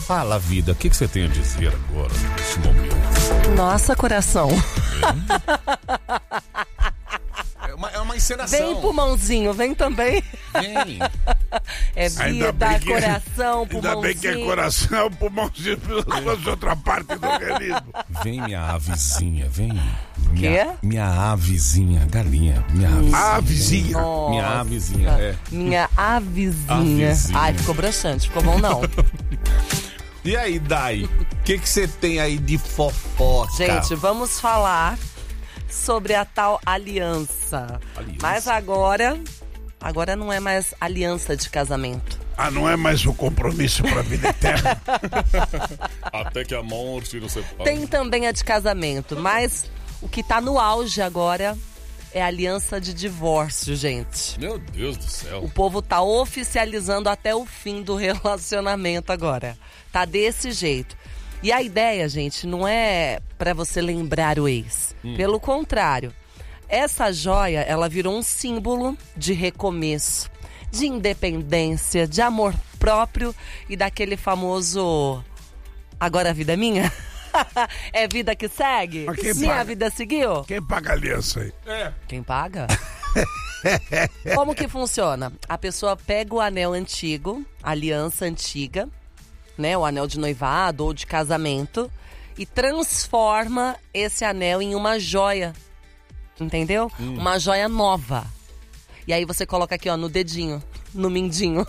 Fala, vida, o que você tem a dizer agora, nesse momento? Nossa, coração. É uma encenação. Vem, pulmãozinho, vem também. Vem. É vida, coração, pulmãozinho. Ainda bem que é coração, pulmãozinho, fosse outra parte do organismo. Vem, minha avezinha, vem. Quê? Minha avezinha, galinha. Minha avezinha. Avezinha. Minha avezinha, é. Minha avezinha. Avezinha. Ai, ficou broxante, ficou bom não. E aí, Dai, o que você tem aí de fofoca? Gente, vamos falar sobre a tal aliança. Mas agora não é mais aliança de casamento. Ah, não é mais um compromisso pra vida eterna? Até que a morte não separe. Tem também a de casamento, mas o que tá no auge agora é a aliança de divórcio, gente. Meu Deus do céu. O povo tá oficializando até o fim do relacionamento agora. Tá desse jeito. E a ideia, gente, não é pra você lembrar o ex. Pelo contrário, essa joia, ela virou um símbolo de recomeço, de independência, de amor próprio e daquele famoso agora a vida é minha? É vida que segue? Mas quem Minha paga? vida seguiu? Quem paga a aliança aí? Quem paga? Como que funciona? A pessoa pega o anel antigo, a aliança antiga, né, o anel de noivado ou de casamento, e transforma esse anel em uma joia. Entendeu? Uma joia nova. E aí você coloca aqui, ó, no dedinho, no mindinho.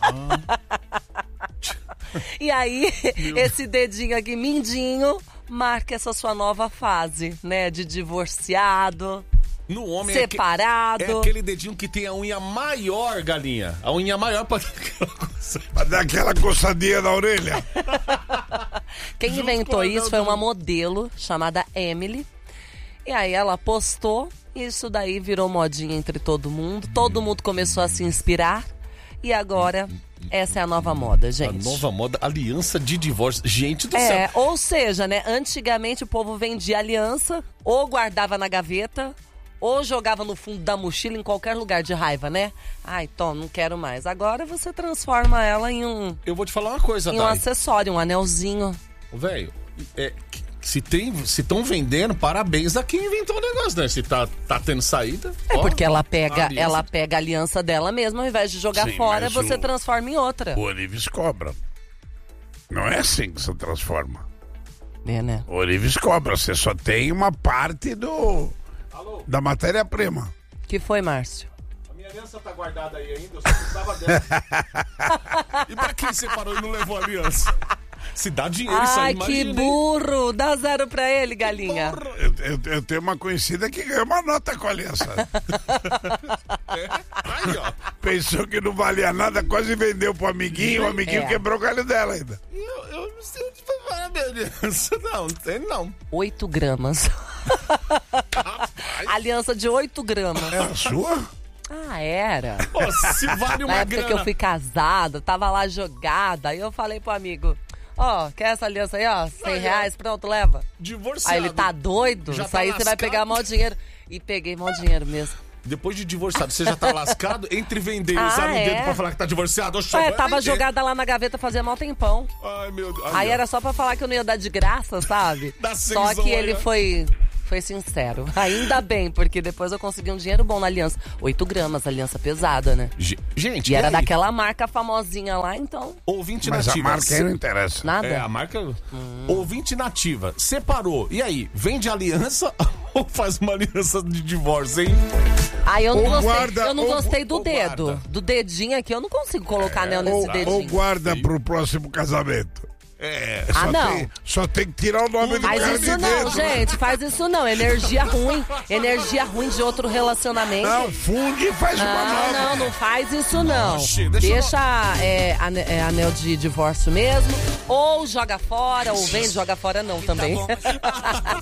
E aí, esse dedinho aqui, mindinho, marca essa sua nova fase, né? De divorciado, No homem separado. é aquele dedinho que tem a unha maior, galinha. A unha maior pra dar aquela coisa. Pra dar aquela coçadinha na orelha. Quem Junto inventou com o isso anel foi do- uma modelo chamada Emily. E aí ela postou, e isso daí virou modinha entre todo mundo. Todo mundo começou a se inspirar. E agora, essa é a nova moda, A gente. nova moda, aliança de divórcio. Gente do céu. Ou seja, né? Antigamente o povo vendia aliança, ou guardava na gaveta, ou jogava no fundo da mochila em qualquer lugar de raiva, né? Ai, Tom, não quero mais. Agora você transforma ela em um Eu vou te falar uma coisa, Dai. acessório, um anelzinho. Velho, se estão vendendo, parabéns a quem inventou o negócio, né? Se tá tendo saída. É ó, porque ela a pega, aliança. ela pega a aliança dela mesma, ao invés de jogar Sim, fora, mas você o- transforma em outra. O Orives cobra. Não é assim que se transforma. É, né? O Orives cobra. Você só tem uma parte da matéria-prima. Que foi, Márcio? A minha aliança tá guardada aí ainda, eu só precisava dela. E pra quem você parou e não levou a aliança? Se dá dinheiro isso aí, Ai, imagina, que hein? burro! Dá 0 pra ele, galinha. Eu tenho uma conhecida que ganhou uma nota com a aliança. Aí, ó. Pensou que não valia nada, quase vendeu pro amiguinho. O amiguinho É. quebrou o galho dela ainda. Eu não sei onde vai parar a minha aliança. Não tem não. 8 gramas. Aliança de 8 gramas. É a sua? Ah, era. Pô, se vale Na uma época grana. que eu fui casada, tava lá jogada. Aí eu falei pro amigo, ó, quer essa aliança aí, ó? 100 reais, pronto, leva. Divorciado. Aí ele, tá doido? Já Isso tá aí você vai lascado. pegar mó dinheiro. E peguei mó dinheiro mesmo. Depois de divorciado, você já tá lascado entre vender e usar no é? dedo pra falar que tá divorciado? Oxe, Ué, vai tava vender. jogada lá na gaveta fazia mó tempão. Ai, meu Deus. Aí ó. era só pra falar que eu não ia dar de graça, sabe? Dá Só cenzão que aí, ele né? foi sincero. Ainda bem, porque depois eu consegui um dinheiro bom na aliança. 8 gramas, aliança pesada, né? Gente, E era aí? daquela marca famosinha lá, então Ouvinte Mas a nativa. marca aí não interessa. nada. É, a marca... Ouvinte nativa. Separou. E aí, vende aliança ou faz uma aliança de divórcio, hein? Aí eu não Ou gostei, guarda, eu não ou- gostei do ou dedo. guarda. Do dedinho aqui, eu não consigo colocar anel nesse Ou dedinho. guarda pro próximo casamento. É, Ah, não. Só tem que tirar o nome do Faz cara isso de não, dentro. gente, faz isso não. Energia ruim de outro relacionamento. Não, funde e faz uma nova. Não faz isso não. Oxi, deixa Deixa anel de divórcio mesmo, ou joga fora, ou vende, joga fora não também. Tá bom.